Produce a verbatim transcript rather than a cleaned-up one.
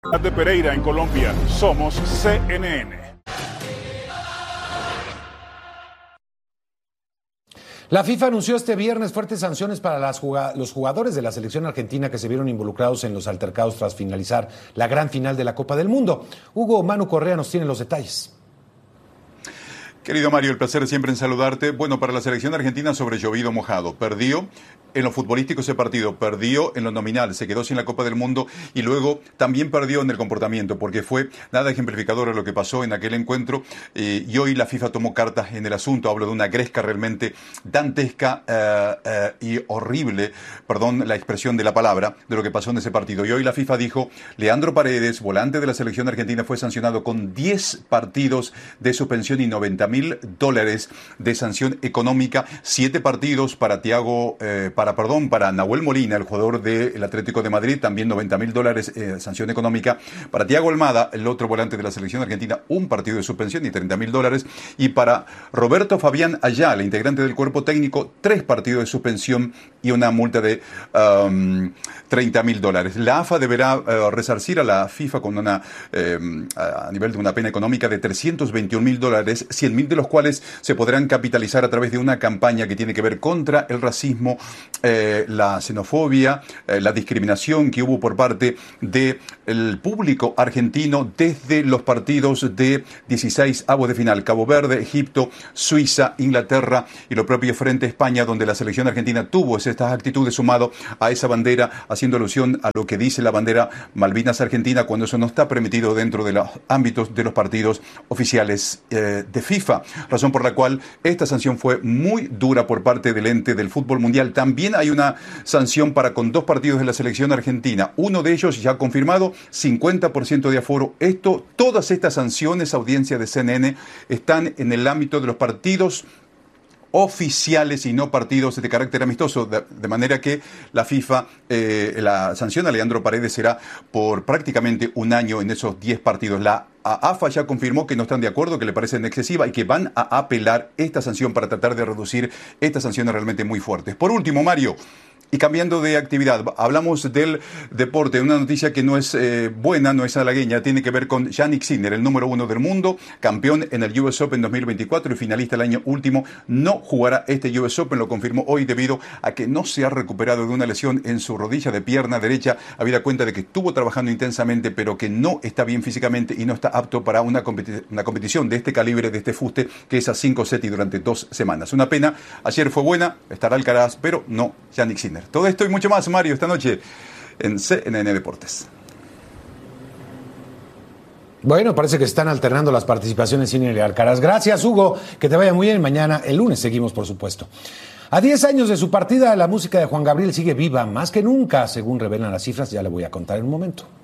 De Pereira en Colombia, somos C N N. La FIFA anunció este viernes fuertes sanciones para las jugad- los jugadores de la selección argentina que se vieron involucrados en los altercados tras finalizar la gran final de la Copa del Mundo. Hugo Manu Correa nos tiene los detalles. Querido Mario, el placer siempre en saludarte. Bueno, para la selección argentina sobre llovido mojado. Perdió en lo futbolístico ese partido, perdió en lo nominal, se quedó sin la Copa del Mundo y luego también perdió en el comportamiento, porque fue nada ejemplificador de lo que pasó en aquel encuentro eh, y hoy la FIFA tomó cartas en el asunto. Hablo de una gresca realmente dantesca eh, eh, y horrible, perdón la expresión de la palabra, de lo que pasó en ese partido. Y hoy la FIFA dijo, Leandro Paredes, volante de la selección argentina, fue sancionado con diez partidos de suspensión y noventa mil dólares de sanción económica, siete partidos para Thiago, eh, para Para, perdón, para Nahuel Molina, el jugador del Atlético de Madrid, también noventa mil dólares eh, sanción económica. Para Thiago Almada, el otro volante de la selección argentina, un partido de suspensión y treinta mil dólares. Y para Roberto Fabián Ayala, integrante del cuerpo técnico, tres partidos de suspensión y una multa de um, treinta mil dólares. La A F A deberá uh, resarcir a la FIFA con una, eh, a nivel de una pena económica de trescientos veintiún mil dólares, cien mil de los cuales se podrán capitalizar a través de una campaña que tiene que ver contra el racismo, Eh, la xenofobia, eh, la discriminación que hubo por parte del público argentino desde los partidos de dieciséis avos de final, Cabo Verde, Egipto, Suiza, Inglaterra y lo propio frente a España, donde la selección argentina tuvo estas actitudes sumado a esa bandera, haciendo alusión a lo que dice la bandera Malvinas Argentina, cuando eso no está permitido dentro de los ámbitos de los partidos oficiales eh, de FIFA, razón por la cual esta sanción fue muy dura por parte del ente del fútbol mundial. También hay una sanción para con dos partidos de la selección argentina, uno de ellos ya confirmado, cincuenta por ciento de aforo. Esto, todas estas sanciones, audiencia de C N N, están en el ámbito de los partidos oficiales y no partidos de carácter amistoso, de, de manera que la FIFA, eh, la sanción a Leandro Paredes será por prácticamente un año en esos diez partidos. La A F A ya confirmó que no están de acuerdo, que le parecen excesiva y que van a apelar esta sanción para tratar de reducir estas sanciones realmente muy fuertes. Por último, Mario, y cambiando de actividad, hablamos del deporte, una noticia que no es eh, buena, no es halagueña, tiene que ver con Jannik Sinner, el número uno del mundo, campeón en el U S Open dos mil veinticuatro y finalista el año último. No jugará este U S Open, lo confirmó hoy debido a que no se ha recuperado de una lesión en su rodilla de pierna derecha, habida cuenta de que estuvo trabajando intensamente, pero que no está bien físicamente y no está apto para una, competi- una competición de este calibre, de este fuste, que es a cinco sets y durante dos semanas. Una pena, ayer fue buena, estará Alcaraz, pero no Jannik Sinner. Todo esto y mucho más, Mario, esta noche en C N N Deportes. Bueno, parece que están alternando las participaciones en Sinner y Alcaraz. Gracias, Hugo. Que te vaya muy bien. Mañana, el lunes, seguimos, por supuesto. A diez años de su partida, la música de Juan Gabriel sigue viva más que nunca, según revelan las cifras. Ya le voy a contar en un momento.